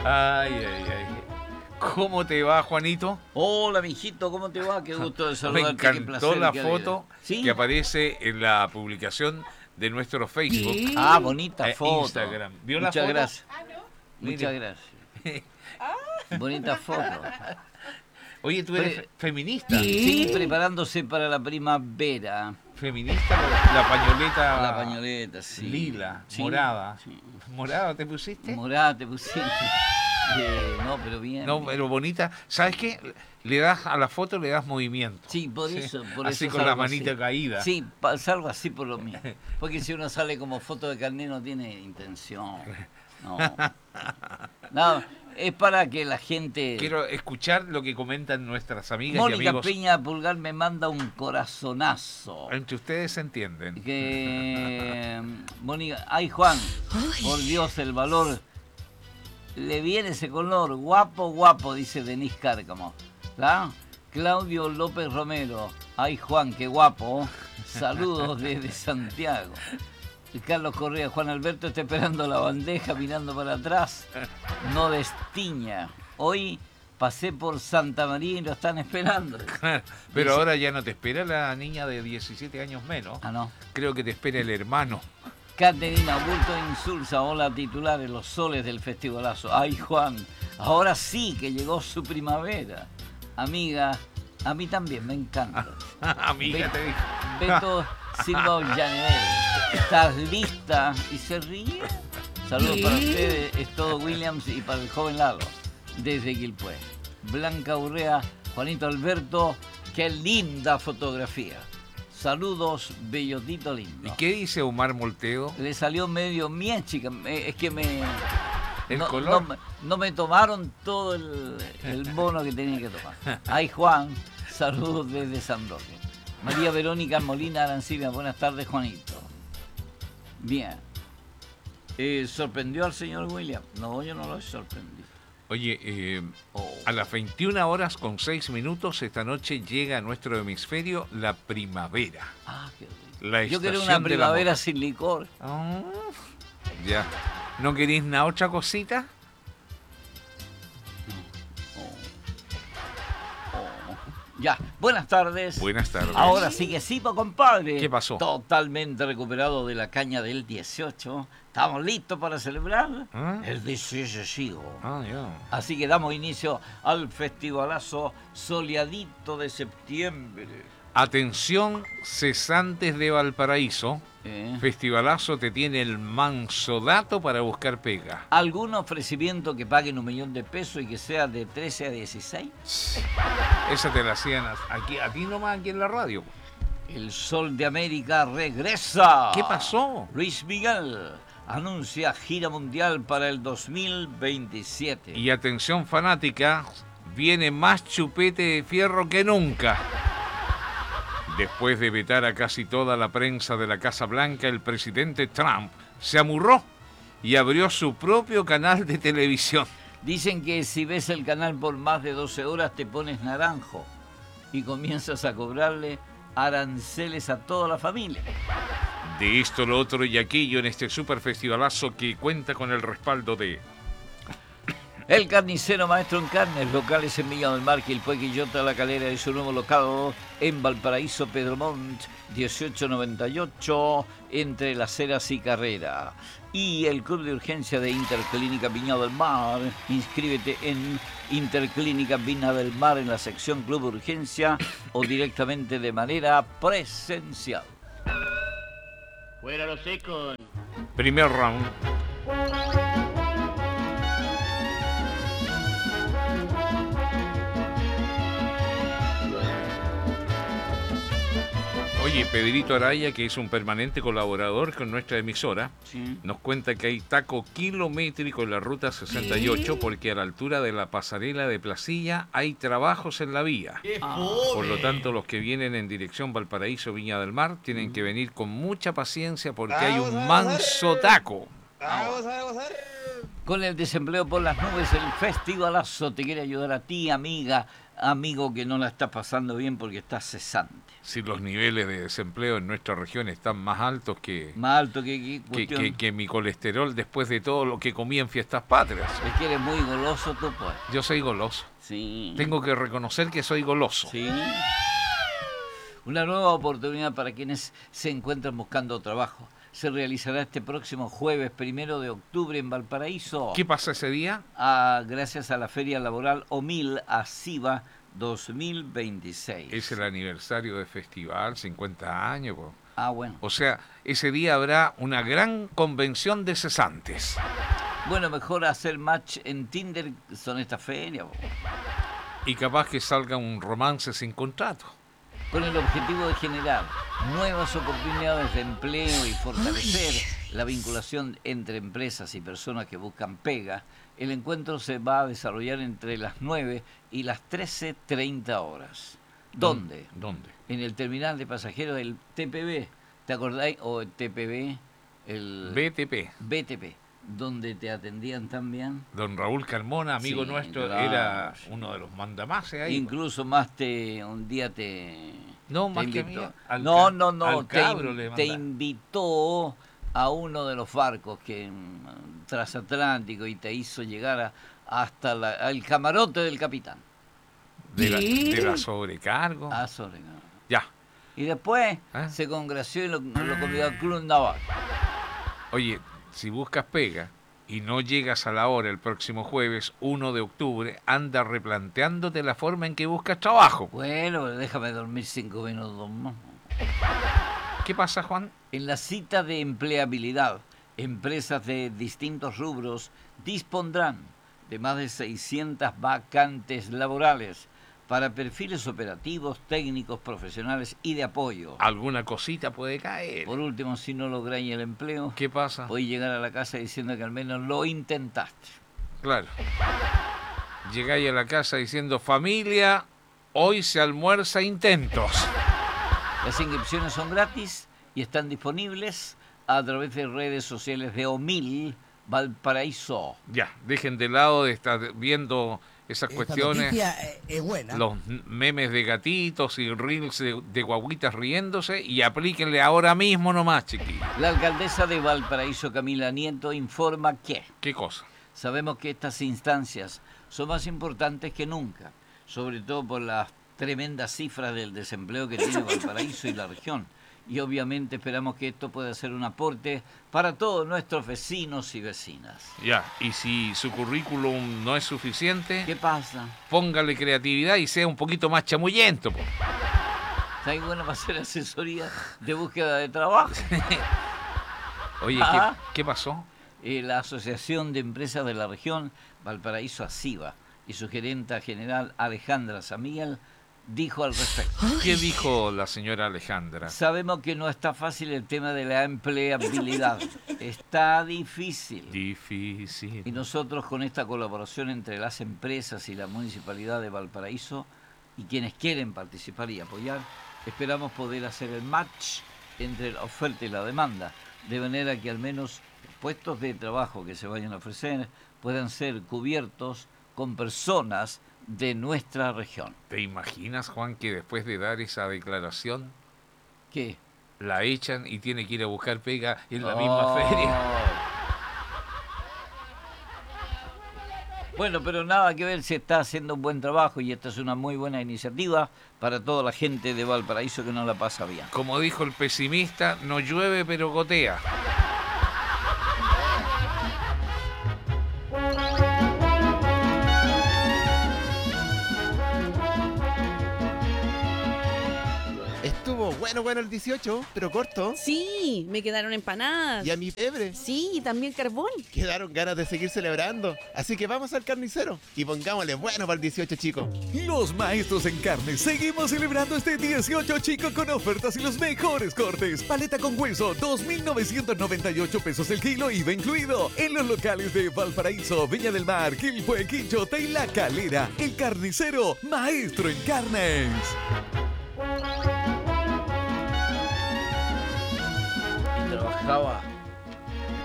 Ay, ay, ay. ¿Cómo te va, Juanito? Hola, mijito, ¿cómo te va? Qué gusto de Me saludarte. Qué encantó placer, la qué foto ¿Sí? que aparece en la publicación de nuestro Facebook. Ah, bonita e foto. Instagram. ¿Vio la Muchas foto? gracias. Mire. Muchas gracias. Bonita foto. Oye, tú eres feminista. Sí, preparándose para la primavera. Feminista, la pañoleta. La pañoleta, sí. Lila, Sí, morada. sí. ¿Morada te pusiste? Morada te pusiste. No, pero bien. No, bien. pero bonita. ¿Sabes qué? Le das a la foto, le das movimiento. Sí, por eso. Así Eso con la salgo manita así. caída. Sí, salgo así por lo mío. Porque si uno sale como foto de carnet no tiene intención. No. No, es para que la gente... Quiero escuchar lo que comentan nuestras amigas y Mónica amigos. Peña Pulgar me manda un corazonazo. Entre ustedes se entienden. Que Mónica, ay Juan, por Dios el valor, le viene ese color, guapo, guapo, dice Denise Cárcamo. ¿La? Claudio López Romero, ay Juan, qué guapo, saludos desde Santiago. Carlos Correa, Juan Alberto está esperando la bandeja mirando para atrás, no destiña. Hoy pasé por Santa María y lo están esperando. Pero Dice, ahora ya no te espera la niña de 17 años menos. ah, no. Creo que te espera el hermano. Caterina Bulto Insulza, hola titulares, los soles del festivalazo. Ay Juan, ahora sí que llegó su primavera. Amiga, a mí también me encanta. Amiga, te dije. Beto Silva Ollanel, ¿estás lista? Y se ríe. Saludos para ustedes, es todo Williams y para el joven Lalo, desde Quilpué. Blanca Urrea, Juanito Alberto, qué linda fotografía. Saludos, bellotito lindo. ¿Y qué dice Omar Molteo? Le salió medio mía, chica. Es que ¿El no, color? no me tomaron todo el bono que tenía que tomar. Ay, Juan, saludos desde San Roque. María Verónica Molina Arancibia, buenas tardes, Juanito. Bien. ¿Sorprendió al señor William? No, yo no lo he sorprendido. Oye, a las 21:06 esta noche llega a nuestro hemisferio la primavera. Ah, qué rico. La Yo quiero estación una del amor. primavera sin licor. Ah, ya. ¿No queréis nada otra cosita? Ya, buenas tardes. Buenas tardes. Ahora sí que sí, po, compadre. ¿Qué pasó? Totalmente recuperado de la caña del 18. Estamos listos para celebrar ¿Ah? el 18. Ah, ya. Así que damos inicio al festivalazo soleadito de septiembre. Atención, cesantes de Valparaíso. ¿Eh? Festivalazo te tiene el manso dato para buscar pega. ¿Algún ofrecimiento que paguen 1.000.000 de pesos y que sea de 13 a 16? Esa te la hacían aquí, a ti nomás aquí en la radio. El Sol de América regresa. ¿Qué pasó? Luis Miguel anuncia gira mundial para el 2027. Y atención fanática, viene más chupete de fierro que nunca. Después de vetar a casi toda la prensa de la Casa Blanca, el presidente Trump se amurró y abrió su propio canal de televisión. Dicen que si ves el canal por más de 12 horas te pones naranjo y comienzas a cobrarle aranceles a toda la familia. De esto, lo otro y aquello en este super festivalazo que cuenta con el respaldo de... El Carnicero Maestro en Carnes, locales en Villa del Mar, Quilpué, Quillota, La Calera y su nuevo local en Valparaíso, Pedro Montt, 1898, entre Las Heras y Carrera. Y el Club de Urgencia de Interclínica Viña del Mar. Inscríbete en Interclínica Viña del Mar en la sección Club de Urgencia o directamente de manera presencial. Fuera los secos. Primer round. Oye, Pedrito Araya, que es un permanente colaborador con nuestra emisora, Sí. nos cuenta que hay taco kilométrico en la ruta 68 porque a la altura de la pasarela de Placilla hay trabajos en la vía. Por lo tanto, los que vienen en dirección Valparaíso, Viña del Mar, tienen que venir con mucha paciencia porque hay un manso taco. Vamos a gozar. Con el desempleo por las nubes, el festivalazo te quiere ayudar a ti, amiga, amigo que no la está pasando bien porque está cesante. Si los niveles de desempleo en nuestra región están más altos Más alto que que mi colesterol después de todo lo que comí en fiestas patrias. Es que eres muy goloso tú, pues. Yo soy goloso. Sí. Tengo que reconocer que soy goloso. Sí. Una nueva oportunidad para quienes se encuentran buscando trabajo. Se realizará este próximo jueves 1 de octubre en Valparaíso. ¿Qué pasa ese día? Gracias a la Feria Laboral OMIL ASIVA 2026. Es el aniversario del festival, 50 años. Po. Bueno. O sea, ese día habrá una gran convención de cesantes. Bueno, mejor hacer match en Tinder, son estas ferias. Y capaz que salga un romance sin contrato. Con el objetivo de generar nuevas oportunidades de empleo y fortalecer la vinculación entre empresas y personas que buscan pega, el encuentro se va a desarrollar entre las 9 y las 13:30 horas. ¿Dónde? ¿Dónde? En el terminal de pasajeros del TPB. ¿Te acordáis? O el TPB, el BTP, donde te atendían también. Don Raúl Carmona, amigo nuestro, claro, era uno de los mandamases ahí. Incluso más un día te... No, te más invitó. que a mí, Al cabro te invitó a uno de los barcos transatlántico y te hizo llegar hasta el camarote del capitán. De la sobrecargo. Sobrecargo. Ya. Y después se congració y lo convidó al Club Naval. Oye, si buscas pega y no llegas a la hora el próximo jueves 1 de octubre, anda replanteándote la forma en que buscas trabajo. Bueno, déjame dormir 5 minutos más. ¿Qué pasa, Juan? En la cita de empleabilidad, empresas de distintos rubros dispondrán de más de 600 vacantes laborales para perfiles operativos, técnicos, profesionales y de apoyo. Alguna cosita puede caer. Por último, si no lográis el empleo, ¿qué pasa? Podéis llegar a la casa diciendo que al menos lo intentaste. Claro. Llegáis a la casa diciendo, familia, hoy se almuerza intentos. Las inscripciones son gratis y están disponibles a través de redes sociales de OMIL Valparaíso. Ya, dejen de lado de estar viendo esas cuestiones, es buena. Los memes de gatitos y reels de guaguitas riéndose, y aplíquenle ahora mismo nomás, chiquillos. La alcaldesa de Valparaíso, Camila Nieto, informa que... ¿Qué cosa? Sabemos que estas instancias son más importantes que nunca, sobre todo por las tremendas cifras del desempleo que tiene Valparaíso y la región. Y obviamente esperamos que esto pueda ser un aporte para todos nuestros vecinos y vecinas. Ya, y si su currículum no es suficiente... ¿Qué pasa? Póngale creatividad y sea un poquito más chamullento, po. ¿Sabes bueno para hacer asesoría de búsqueda de trabajo? Oye, ¿qué pasó? La Asociación de Empresas de la Región, Valparaíso ASIVA, y su gerenta general Alejandra Samiel, dijo al respecto. ¿Qué dijo la señora Alejandra? Sabemos que no está fácil el tema de la empleabilidad. Está difícil. Difícil. Y nosotros, con esta colaboración entre las empresas y la Municipalidad de Valparaíso y quienes quieren participar y apoyar, esperamos poder hacer el match entre la oferta y la demanda, de manera que al menos los puestos de trabajo que se vayan a ofrecer puedan ser cubiertos con personas de nuestra región. ¿Te imaginas, Juan, que después de dar esa declaración, ¿qué? La echan y tiene que ir a buscar pega en la misma feria? Bueno, pero nada que ver, se está haciendo un buen trabajo y esta es una muy buena iniciativa para toda la gente de Valparaíso que no la pasa bien. Como dijo el pesimista, no llueve pero gotea. Bueno el 18, pero corto. Sí, me quedaron empanadas. Y a mi pebre. Sí, y también carbón. Quedaron ganas de seguir celebrando. Así que vamos al carnicero y pongámosle bueno para el 18, chicos. Los maestros en carne seguimos celebrando este 18, chico, con ofertas y los mejores cortes. Paleta con hueso, 2.998 pesos el kilo, IVA incluido. En los locales de Valparaíso, Viña del Mar, Quilpué, Quinchota y La Calera. El carnicero, maestro en carnes. Trabajaba